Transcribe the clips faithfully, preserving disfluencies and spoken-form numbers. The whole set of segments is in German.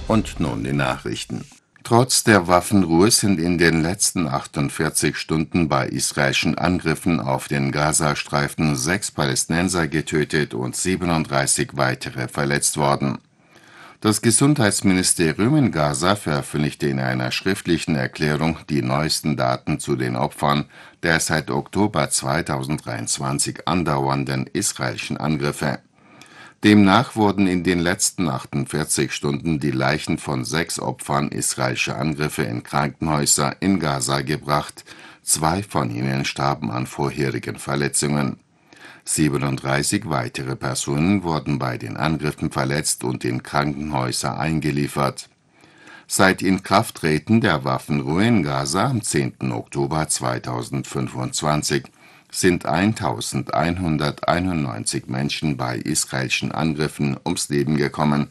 Und nun die Nachrichten. Trotz der Waffenruhe sind in den letzten achtundvierzig Stunden bei israelischen Angriffen auf den Gazastreifen sechs Palästinenser getötet und siebenunddreißig weitere verletzt worden. Das Gesundheitsministerium in Gaza veröffentlichte in einer schriftlichen Erklärung die neuesten Daten zu den Opfern der seit Oktober zweitausenddreiundzwanzig andauernden israelischen Angriffe. Demnach wurden in den letzten achtundvierzig Stunden die Leichen von sechs Opfern israelischer Angriffe in Krankenhäuser in Gaza gebracht, zwei von ihnen starben an vorherigen Verletzungen. siebenunddreißig weitere Personen wurden bei den Angriffen verletzt und in Krankenhäuser eingeliefert. Seit Inkrafttreten der Waffenruhe in Gaza am zehnten Oktober zweitausendfünfundzwanzig sind eintausendeinhunderteinundneunzig Menschen bei israelischen Angriffen ums Leben gekommen,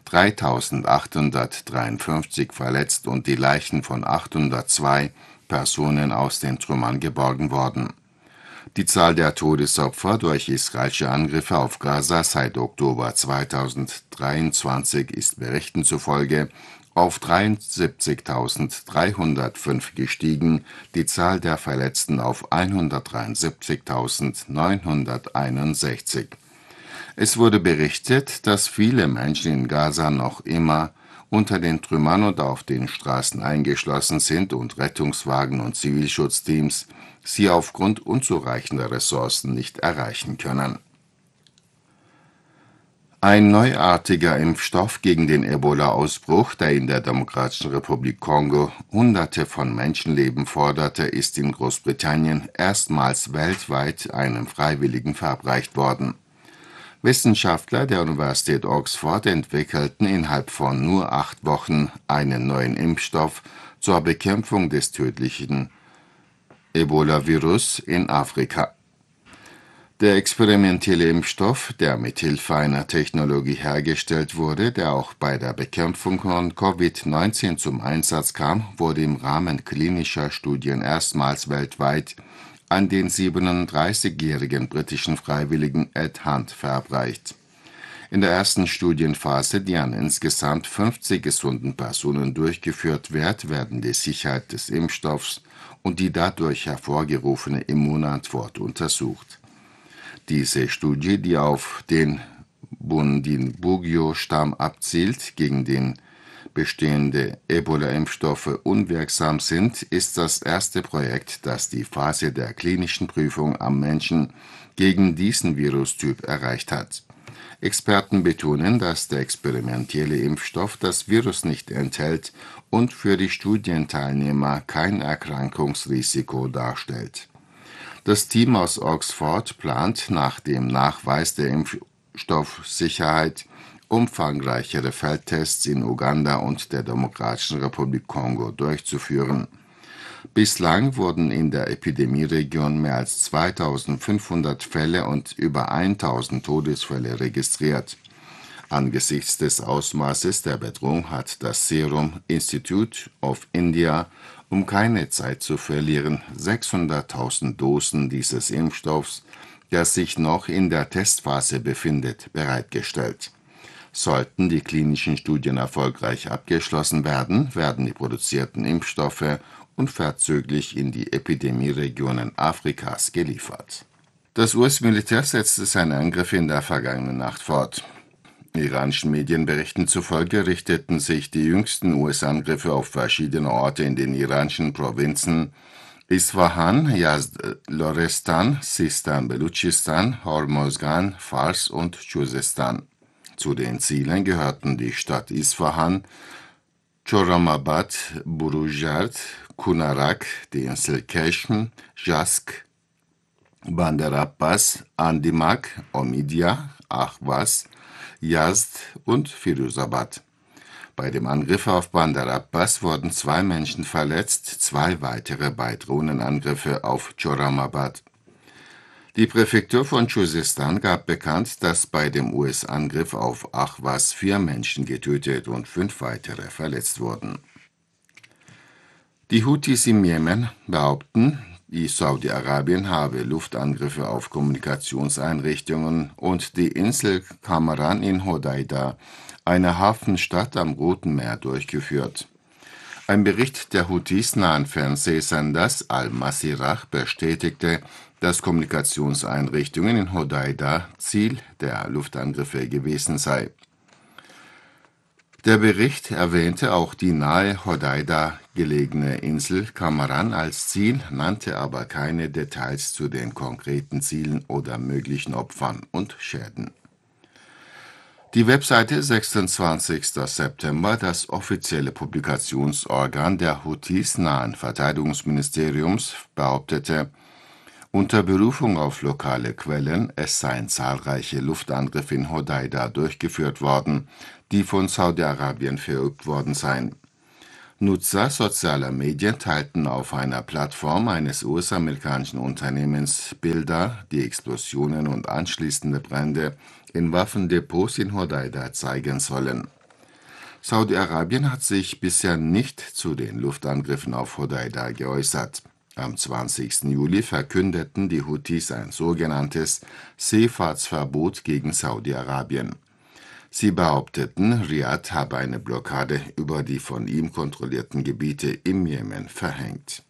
dreitausendachthundertdreiundfünfzig verletzt und die Leichen von achthundertzwei Personen aus den Trümmern geborgen worden. Die Zahl der Todesopfer durch israelische Angriffe auf Gaza seit Oktober zweitausenddreiundzwanzig ist Berichten zufolge auf dreiundsiebzigtausenddreihundertfünf gestiegen, die Zahl der Verletzten auf hundertdreiundsiebzigtausendneunhunderteinundsechzig. Es wurde berichtet, dass viele Menschen in Gaza noch immer unter den Trümmern und auf den Straßen eingeschlossen sind und Rettungswagen und Zivilschutzteams sie aufgrund unzureichender Ressourcen nicht erreichen können. Ein neuartiger Impfstoff gegen den Ebola-Ausbruch, der in der Demokratischen Republik Kongo Hunderte von Menschenleben forderte, ist in Großbritannien erstmals weltweit einem Freiwilligen verabreicht worden. Wissenschaftler der Universität Oxford entwickelten innerhalb von nur acht Wochen einen neuen Impfstoff zur Bekämpfung des tödlichen Ebola-Virus in Afrika. Der experimentelle Impfstoff, der mithilfe einer Technologie hergestellt wurde, der auch bei der Bekämpfung von Covid neunzehn zum Einsatz kam, wurde im Rahmen klinischer Studien erstmals weltweit an den siebenunddreißigjährigen britischen Freiwilligen Ed Hunt verabreicht. In der ersten Studienphase, die an insgesamt fünfzig gesunden Personen durchgeführt wird, werden die Sicherheit des Impfstoffs und die dadurch hervorgerufene Immunantwort untersucht. Diese Studie, die auf den Bundibugyo-Stamm abzielt, gegen den bestehende Ebola-Impfstoffe unwirksam sind, ist das erste Projekt, das die Phase der klinischen Prüfung am Menschen gegen diesen Virustyp erreicht hat. Experten betonen, dass der experimentelle Impfstoff das Virus nicht enthält und für die Studienteilnehmer kein Erkrankungsrisiko darstellt. Das Team aus Oxford plant nach dem Nachweis der Impfstoffsicherheit umfangreichere Feldtests in Uganda und der Demokratischen Republik Kongo durchzuführen. Bislang wurden in der Epidemieregion mehr als zweitausendfünfhundert Fälle und über tausend Todesfälle registriert. Angesichts des Ausmaßes der Bedrohung hat das Serum Institute of India, um keine Zeit zu verlieren, sechshunderttausend Dosen dieses Impfstoffs, der sich noch in der Testphase befindet, bereitgestellt. Sollten die klinischen Studien erfolgreich abgeschlossen werden, werden die produzierten Impfstoffe unverzüglich in die Epidemieregionen Afrikas geliefert. Das U S-Militär setzte seine Angriffe in der vergangenen Nacht fort. Iranischen Medienberichten zufolge richteten sich die jüngsten U S-Angriffe auf verschiedene Orte in den iranischen Provinzen Isfahan, Yazd-Lorestan, Sistan-Belutschistan, Hormozgan, Fars und Chuzestan. Zu den Zielen gehörten die Stadt Isfahan, Chorramabad, Burujard, Kunarak, die Insel Keshm, Jask, Bandar Abbas, Andimak, Omidyah, Ahvaz, Yazd und Firuzabad. Bei dem Angriff auf Bandar Abbas wurden zwei Menschen verletzt, zwei weitere bei Drohnenangriffe auf Chorramabad. Die Präfektur von Chuzestan gab bekannt, dass bei dem U S-Angriff auf Ahvaz vier Menschen getötet und fünf weitere verletzt wurden. Die Houthis im Jemen behaupten, die Saudi-Arabien habe Luftangriffe auf Kommunikationseinrichtungen und die Insel Kamaran in Hodeida einer Hafenstadt am Roten Meer, durchgeführt. Ein Bericht der Houthis nahen Fernsehsenders Al-Masirah bestätigte, dass Kommunikationseinrichtungen in Hodeida Ziel der Luftangriffe gewesen sei. Der Bericht erwähnte auch die nahe Hodeida gelegene Insel Kamaran als Ziel, nannte aber keine Details zu den konkreten Zielen oder möglichen Opfern und Schäden. Die Webseite sechsundzwanzigster September, das offizielle Publikationsorgan der Houthis nahen Verteidigungsministeriums, behauptete, unter Berufung auf lokale Quellen, es seien zahlreiche Luftangriffe in Hodeida durchgeführt worden, die von Saudi-Arabien verübt worden seien. Nutzer sozialer Medien teilten auf einer Plattform eines U S-amerikanischen Unternehmens Bilder, die Explosionen und anschließende Brände in Waffendepots in Hodeida zeigen sollen. Saudi-Arabien hat sich bisher nicht zu den Luftangriffen auf Hodeida geäußert. Am zwanzigsten Juli verkündeten die Houthis ein sogenanntes Seefahrtsverbot gegen Saudi-Arabien. Sie behaupteten, Riad habe eine Blockade über die von ihm kontrollierten Gebiete im Jemen verhängt.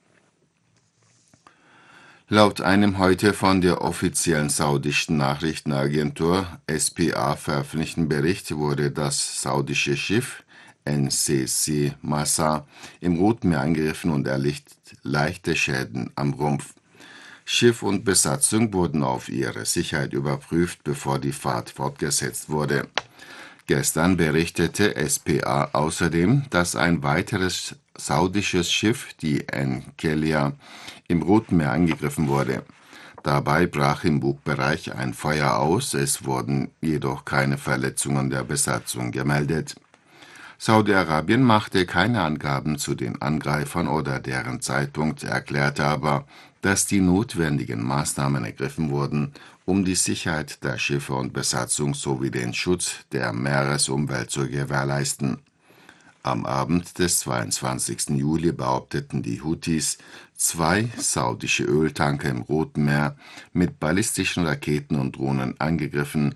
Laut einem heute von der offiziellen saudischen Nachrichtenagentur S P A veröffentlichten Bericht wurde das saudische Schiff N C C Massa im Roten Meer angegriffen und erlitt leichte Schäden am Rumpf. Schiff und Besatzung wurden auf ihre Sicherheit überprüft, bevor die Fahrt fortgesetzt wurde. Gestern berichtete S P A außerdem, dass ein weiteres saudisches Schiff, die Enkelia, im Roten Meer angegriffen wurde. Dabei brach im Bugbereich ein Feuer aus, es wurden jedoch keine Verletzungen der Besatzung gemeldet. Saudi-Arabien machte keine Angaben zu den Angreifern oder deren Zeitpunkt, erklärte aber, dass die notwendigen Maßnahmen ergriffen wurden, um die Sicherheit der Schiffe und Besatzung sowie den Schutz der Meeresumwelt zu gewährleisten. Am Abend des zweiundzwanzigsten Juli behaupteten die Houthis, zwei saudische Öltanker im Roten Meer mit ballistischen Raketen und Drohnen angegriffen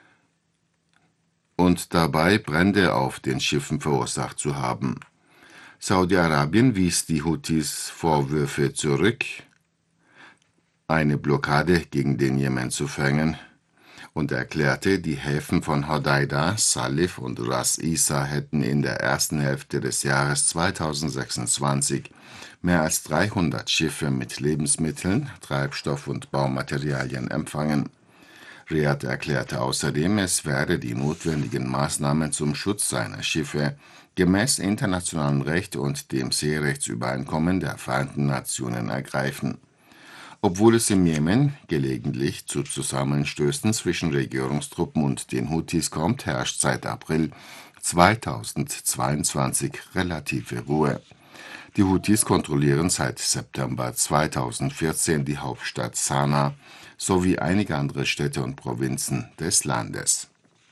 und dabei Brände auf den Schiffen verursacht zu haben. Saudi-Arabien wies die Houthis Vorwürfe zurück, eine Blockade gegen den Jemen zu verhängen, und erklärte, die Häfen von Hodeida, Salif und Ras Isa hätten in der ersten Hälfte des Jahres zweitausendsechsundzwanzig mehr als dreihundert Schiffe mit Lebensmitteln, Treibstoff und Baumaterialien empfangen. Riad erklärte außerdem, es werde die notwendigen Maßnahmen zum Schutz seiner Schiffe gemäß internationalem Recht und dem Seerechtsübereinkommen der Vereinten Nationen ergreifen. Obwohl es im Jemen gelegentlich zu Zusammenstößen zwischen Regierungstruppen und den Houthis kommt, herrscht seit April zweitausendzweiundzwanzig relative Ruhe. Die Houthis kontrollieren seit September zweitausendvierzehn die Hauptstadt Sanaa sowie einige andere Städte und Provinzen des Landes.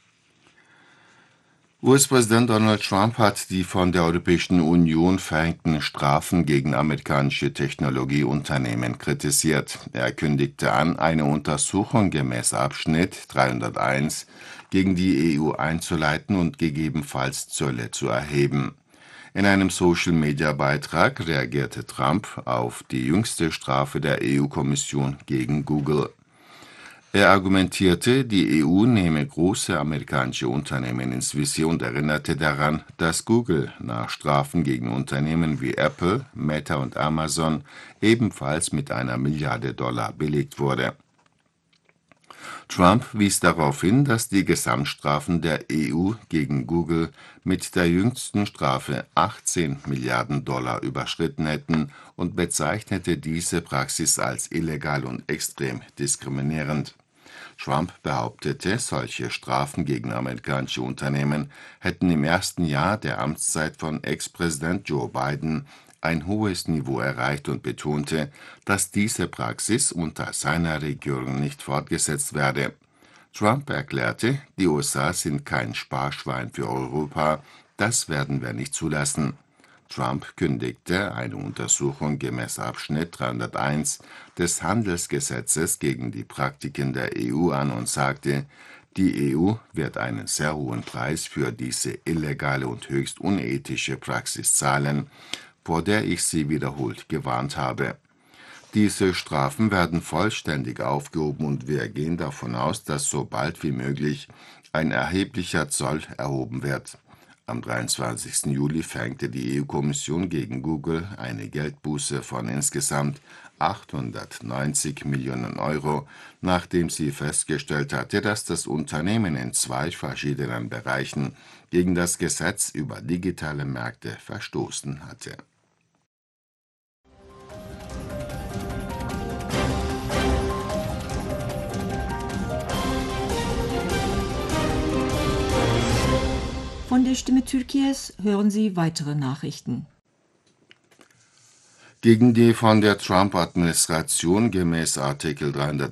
U S-Präsident Donald Trump hat die von der Europäischen Union verhängten Strafen gegen amerikanische Technologieunternehmen kritisiert. Er kündigte an, eine Untersuchung gemäß Abschnitt dreihunderteins gegen die E U einzuleiten und gegebenenfalls Zölle zu erheben. In einem Social-Media-Beitrag reagierte Trump auf die jüngste Strafe der E U-Kommission gegen Google. Er argumentierte, die E U nehme große amerikanische Unternehmen ins Visier und erinnerte daran, dass Google nach Strafen gegen Unternehmen wie Apple, Meta und Amazon ebenfalls mit einer Milliarde Dollar belegt wurde. Trump wies darauf hin, dass die Gesamtstrafen der E U gegen Google mit der jüngsten Strafe achtzehn Milliarden Dollar überschritten hätten und bezeichnete diese Praxis als illegal und extrem diskriminierend. Trump behauptete, solche Strafen gegen amerikanische Unternehmen hätten im ersten Jahr der Amtszeit von Ex-Präsident Joe Biden ein hohes Niveau erreicht und betonte, dass diese Praxis unter seiner Regierung nicht fortgesetzt werde. Trump erklärte, die U S A sind kein Sparschwein für Europa, das werden wir nicht zulassen. Trump kündigte eine Untersuchung gemäß Abschnitt dreihunderteins des Handelsgesetzes gegen die Praktiken der E U an und sagte, Die E U wird einen sehr hohen Preis für diese illegale und höchst unethische Praxis zahlen, vor der ich Sie wiederholt gewarnt habe. Diese Strafen werden vollständig aufgehoben und wir gehen davon aus, dass so bald wie möglich ein erheblicher Zoll erhoben wird. Am dreiundzwanzigsten Juli verhängte die E U-Kommission gegen Google eine Geldbuße von insgesamt achthundertneunzig Millionen Euro, nachdem sie festgestellt hatte, dass das Unternehmen in zwei verschiedenen Bereichen gegen das Gesetz über digitale Märkte verstoßen hatte. Von der Stimme Türkiye's hören Sie weitere Nachrichten. Gegen die von der Trump-Administration gemäß Artikel dreihundert